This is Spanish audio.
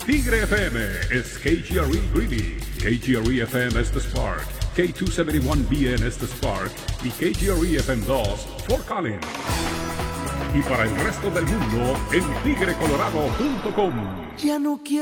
Tigre FM is KGRE Greeley, KGRE FM es The Spark, K271BN es The Spark y KGRE FM 2 Fort Collins. Y para el resto del mundo en tigrecolorado.com. Ya no quiero